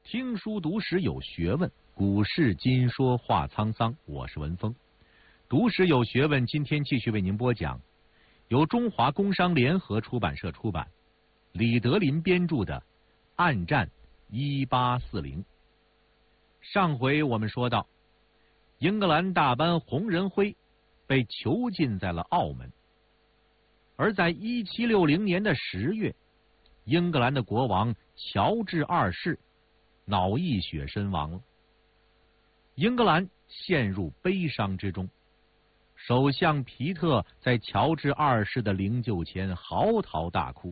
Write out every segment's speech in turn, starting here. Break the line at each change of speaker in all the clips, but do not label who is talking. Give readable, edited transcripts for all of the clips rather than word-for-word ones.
听书读史有学问，古事今说话沧桑。我是文峰，读史有学问。今天继续为您播讲，由中华工商联合出版社出版，李德林编著的《暗战1840》。上回我们说到，英格兰大班红人会被囚禁在了澳门，而在1760年的10月，英格兰的国王乔治二世脑溢血身亡了。英格兰陷入悲伤之中，首相皮特在乔治二世的灵柩前嚎啕大哭。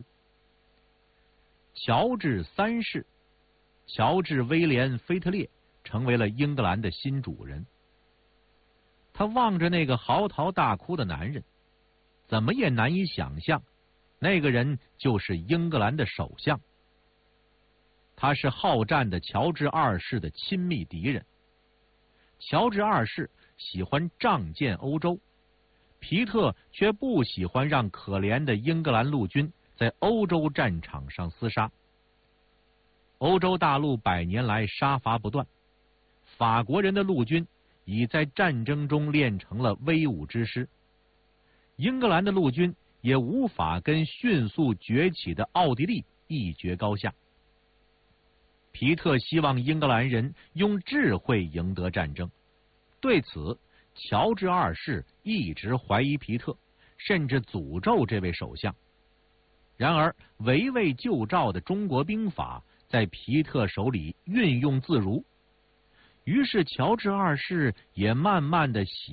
乔治三世，乔治威廉·腓特烈成为了英格兰的新主人。他望着那个嚎啕大哭的男人，怎么也难以想象，那个人就是英格兰的首相。他是好战的乔治二世的亲密敌人。乔治二世喜欢仗剑欧洲，皮特却不喜欢让可怜的英格兰陆军在欧洲战场上厮杀。欧洲大陆100年来杀伐不断，法国人的陆军已在战争中练成了威武之师，英格兰的陆军也无法跟迅速崛起的奥地利一决高下。皮特希望英格兰人用智慧赢得战争，对此，乔治二世一直怀疑皮特，甚至诅咒这位首相。然而，围魏救赵的中国兵法在皮特手里运用自如，于是乔治二世也慢慢的